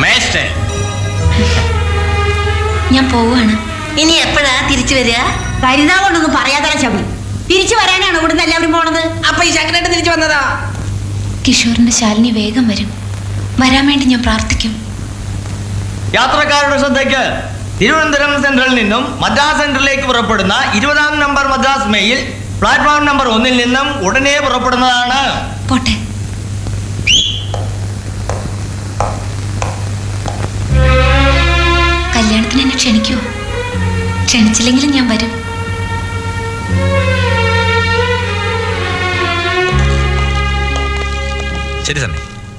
ഞാൻ പോവാണ്. ഇനി എപ്പോഴാ തിരിച്ചു വരിക? കരുതാ കൊണ്ടൊന്നും പറയാതെ ശബി. തിരിച്ചു വരാനാണ് ഇവിടുന്ന് എല്ലാവരും പോണത്. അപ്പൊ ഈ ശങ്കരേട്ടൻ തിരിച്ചു വന്നതാ? കിഷോറിന്റെ ശാലിനി വേഗം വരും. വരാൻ വേണ്ടി ഞാൻ പ്രാർത്ഥിക്കും. യാത്രക്കാരുടെ ശ്രദ്ധയ്ക്ക്, തിരുവനന്തപുരം സെൻട്രലിൽ നിന്നും മദ്രാസ് സെൻട്രലിലേക്ക് പുറപ്പെടുന്ന 20-ാം number Madras mail platform number 1-ൽ നിന്നും ഉടനെ പുറപ്പെടുന്നതാണ്. പോട്ടെ. കല്യാണത്തിന് എന്നെ ക്ഷണിക്കുമോ? ക്ഷണിച്ചില്ലെങ്കിലും ഞാൻ വരും. ശരി തന്നെ.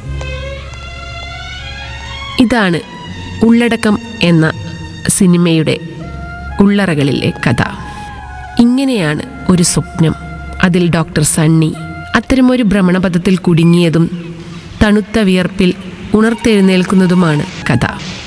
ഇതാണ് ഉള്ളടക്കം എന്ന സിനിമയുടെ ഉള്ളറകളിലെ കഥ. ഇങ്ങനെയാണ് ഒരു സ്വപ്നം. അതിൽ ഡോക്ടർ സണ്ണി അത്തരമൊരു ഭ്രമണപഥത്തിൽ കുടുങ്ങിയതും തണുത്ത വിയർപ്പിൽ ഉണർത്തെഴുന്നേൽക്കുന്നതുമാണ് കഥ.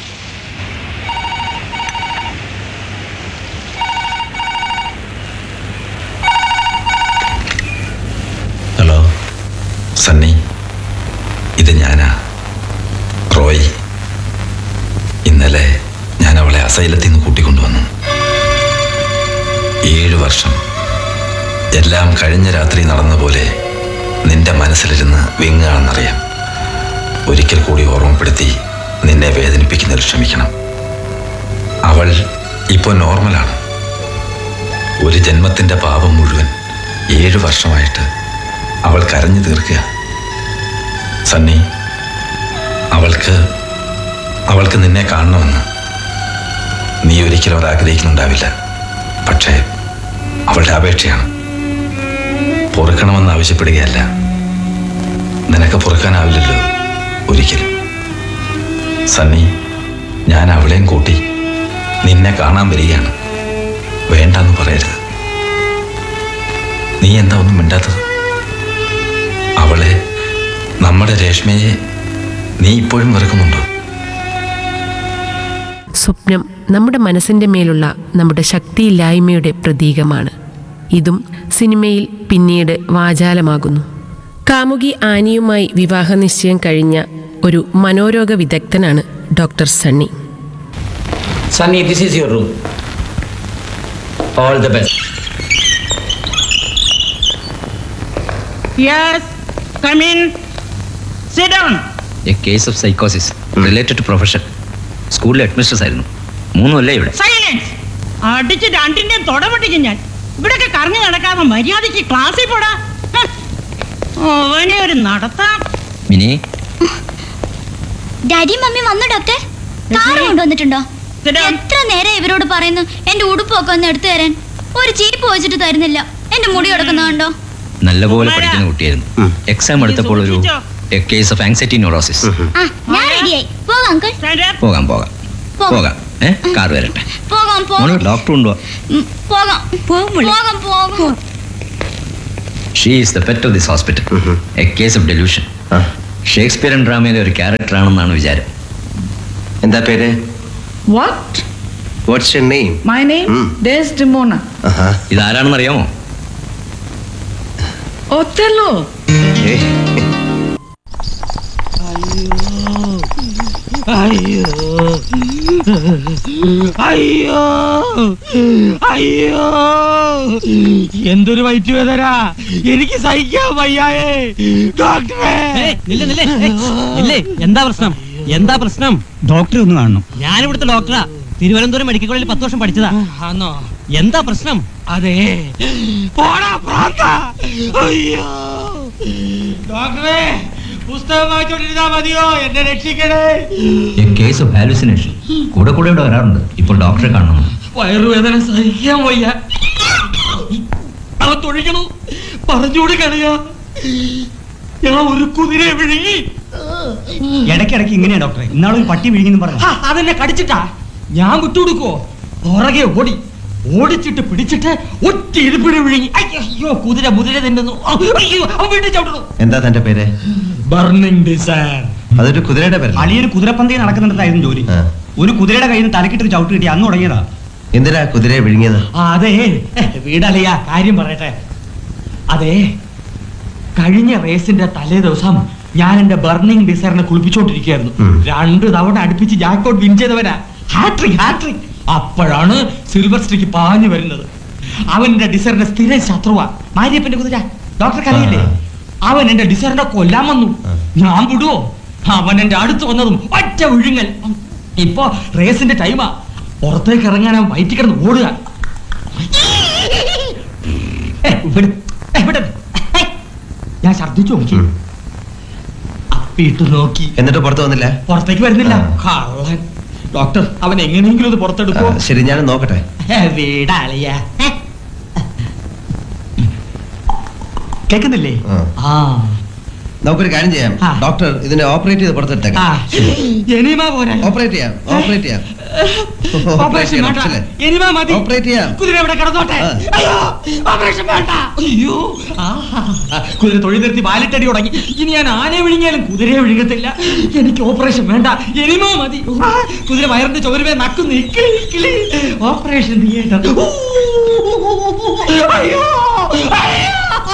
ഹലോ സണ്ണി, ഇത് ഞാനാ, റോയ്. ഇന്നലെ ഞാൻ അവളെ അസൈലത്തിൽ നിന്ന് കൂട്ടിക്കൊണ്ടുവന്നു. 7 വർഷം എല്ലാം കഴിഞ്ഞ രാത്രി നടന്ന പോലെ നിന്റെ മനസ്സിലിരുന്ന് വിങ്ങാണെന്നറിയാം. ഒരിക്കൽ കൂടി ഓർമ്മപ്പെടുത്തി നിന്നെ വേദനിപ്പിക്കുന്നതിൽ ക്ഷമിക്കണം. അവൾ ഇപ്പോൾ നോർമലാണ്. ഒരു ജന്മത്തിൻ്റെ പാപം മുഴുവൻ 7 വർഷമായിട്ട് അവൾ കരഞ്ഞു തീർക്കുക. സണ്ണി, അവൾക്ക് നിന്നെ കാണണമെന്ന് നീ ഒരിക്കലും അവർ ആഗ്രഹിക്കുന്നുണ്ടാവില്ല. പക്ഷേ അവളുടെ അപേക്ഷയാണ്. പൊറുക്കണമെന്ന് ആവശ്യപ്പെടുകയല്ല. നിനക്ക് പൊറുക്കാനാവില്ലല്ലോ ഒരിക്കലും. സണ്ണി, ഞാൻ അവളെയും കൂട്ടി നിന്നെ കാണാൻ വരികയാണ്. വേണ്ടെന്ന് പറയരുത്. നീ എന്താ ഒന്നും മിണ്ടാത്തത്? അവളെ, നമ്മുടെ രേഷ്മയെ നീ ഇപ്പോഴും വെറുക്കുന്നുണ്ടോ? സ്വപ്നം നമ്മുടെ മനസ്സിൻ്റെ മേലുള്ള നമ്മുടെ ശക്തിയില്ലായ്മയുടെ പ്രതീകമാണ്. ഇതും സിനിമയിൽ പിന്നീട് വാചാലമാകുന്നു. കാമുകി ആനിയുമായി വിവാഹ നിശ്ചയം കഴിഞ്ഞ ഒരു മനോരോഗ വിദഗ്ധനാണ് doctor Sunny. Sunny, this is your room. All the best. Yes, come in. Sit down. A case of psychosis related to profession. സ്കൂളിലെ ഹെഡ്മിസ്ട്രസ് ആയിരുന്നു. 3 കൊല്ലം ഇവിടെ. Silence. അടിച്ച് രണ്ടിന്റെയും തുടപെട്ടിക്കും ഞാൻ. ഇവിടൊക്കെ കറങ്ങി നടക്കാതെ മര്യാദയ്ക്ക് ക്ലാസ്സിൽ പോടാ. അവനെ ഒരു നടത്താം. മിനി, ഡാഡി മമ്മി വന്നു ഡോക്ടർ. കാറ് കൊണ്ടുവന്നിട്ടുണ്ടോ? എത്ര നേരം ഇവരോട് പറയുന്നു എന്റെ ഉടുപ്പൊക്കെ ഒന്ന് എടുത്തു തരാൻ. ഒരു ചീപ്പ് വെച്ചിട്ട് തരുന്നില്ല. എന്റെ മുടി കിടക്കുന്നതുണ്ടോ? നല്ലപോലെ പഠിക്കുന്ന കുട്ടിയായിരുന്നു. എക്സാം എടുത്തപ്പോൾ ഒരു കേസ് ഓഫ് ആങ്സൈറ്റി ന്യൂറോസിസ്. ഞാൻ റെഡിയായി. പോകാം അങ്കിൾ. പോകാം. കാർ വരട്ടെ. ഡോക്ടർ ഉണ്ടോ? She is the pet of this hospital. A case of delusion. ഷേക്സ്പിയറൻ ഡ്രാമയിലെ ഒരു ക്യാരക്ടർ ആണെന്നാണ് വിചാരം. എന്താ പേര്? What? What's your name? My name? Desdemona. ഇതാരാണെന്ന് അറിയാമോ? Othello. അയ്യോ എന്തൊരു വയറ്റ് വേദന, എനിക്ക് സഹിക്കാൻ വയ്യായേ. ഡോക്ടറെ, എന്താ പ്രശ്നം? ഡോക്ടറെ ഒന്ന് കാണണം. ഞാനിവിടുത്തെ ഡോക്ടറാ. തിരുവനന്തപുരം മെഡിക്കൽ കോളേജിൽ 10 വർഷം പഠിച്ചതാ. ആണോ? എന്താ പ്രശ്നം? അതെ, പോടാ പ്രാന്ത. അയ്യോ ഡോക്ടറെ, പുസ്തകം വായിച്ചോണ്ടിരുന്നാ മതിയോ? എന്നെ രക്ഷിക്കണേ. Case of hallucination. കൂടെ ഇവിടെ വരാറുണ്ട്. ഇപ്പോൾ ഡോക്ടറെ കാണണം. വയറുവേദന സഹിക്കാൻ വയ്യ. അവൻ തൊഴിക്കണു. പറഞ്ഞുകൂടി കളിയാ. ഞാൻ ഒരു കുതിരയെ വിഴുങ്ങി. ഇടയ്ക്കിടയ്ക്ക് ഇങ്ങനെയാ ഡോക്ടറെ. ഇന്നാളൊരു പട്ടി വിഴുങ്ങിന്ന് പറഞ്ഞു. അതെന്നെ കടിച്ചിട്ടാ. ഞാൻ വിട്ടുകൊടുക്കോ? പുറകെ ഓടിച്ചിട്ട് പിടിച്ചിട്ട് ഒറ്റ ഇരിപ്പിടെ വിഴുങ്ങി. അയ്യോ, കുതിര തിന്നുന്നു. അയ്യോ, അവൻ വീട്ടിൽ ചവിട്ടുന്നു. എന്താ തന്റെ പേര്? Burning desire. അതൊരു കുതിരയുടെ പേര്. അളിയൊരു കുതിരപ്പന്തയിൽ നടക്കുന്നിടത്തായിരുന്നു ജോലി. ഒരു കുതിരയുടെ കയ്യിൽ നിന്ന് തലക്കിട്ട് ചവിട്ട് കിട്ടി. അന്ന് തുടങ്ങിയതാ. എന്തിനാ കുതിരയെ വിഴുങ്ങിയത്? അതെ, വീടല്ലയാ, കാര്യം പറയട്ടെ. അതെ, കഴിഞ്ഞ റേസിന്റെ തലേ ദിവസം ഞാൻ എന്റെ ബർണിംഗ് ഡിസൈറിനെ കുളിപ്പിച്ചോണ്ടിരിക്കുകയായിരുന്നു. 2 തവണ അടുപ്പിച്ച് ജാക്ക്പോട്ട് വിൻ ചെയ്തവനാ. ഹാട്രിക്. അപ്പോഴാണ് സിൽവർസ്ട്രിക്ക് പാഞ്ഞു വരുന്നത്. അവൻ എന്റെ ഡിസൈറിന്റെ സ്ഥിരം ശത്രുവാ. മാരിയപ്പന്റെ കുതിര ഡോക്ടർ കലയില്ലേ, അവൻ എന്റെ ഡിസൈറിനെ കൊല്ലാൻ വന്നു. ഞാൻ വിടുവോ? അവൻ എന്റെ അടുത്ത് വന്നതും ഒറ്റ വിഴുങ്ങൽ. ഇപ്പൊ റേസിന്റെ ടൈമാ. പുറത്തേക്ക് ഇറങ്ങാൻ അവൻ വയറ്റി കിടന്ന് ഓടുക. ഞാൻ ഛർദ്ദിച്ചു നോക്കി, അപ്പിട്ട് നോക്കി, എന്നിട്ട് പുറത്ത് വന്നില്ല? പുറത്തേക്ക് വരുന്നില്ല. കള്ളൻ. ഡോക്ടർ അവൻ എങ്ങനെയെങ്കിലും ഇത് പുറത്തെടുക്കോ? ശരി, ഞാൻ നോക്കട്ടെ. വീടാളിയ കേക്കുന്നില്ലേ? ആ, നമുക്കൊരു കാര്യം ചെയ്യാം. ഡോക്ടർ ഇതിനെ ഓപ്പറേറ്റ് ചെയ്ത് പുറത്തെടുത്തേക്കാം. ഓപ്പറേറ്റ് ചെയ്യാം. ഓപ്പറേഷൻ വേണ്ട, എനിമ മതി. ഓപ്പറേറ്റ് ചെയ്യാം. കുതിര ഇവിടെ കിടന്നോട്ടെ. അയ്യോ, ഓപ്പറേഷൻ വേണ്ട. അയ്യോ, കുതിര തൊഴിൽ നിർത്തി വാലിട്ടടി തുടങ്ങി. ഇനി ഞാൻ ആനയെ വിഴുങ്ങിയാലും കുതിരയെ വിഴുങ്ങത്തില്ല. എനിക്ക് ഓപ്പറേഷൻ വേണ്ട, എനിമ മതി. കുതിര വയറിന്റെ ചോരുവേ നക്കുന്നു. Operation theatre.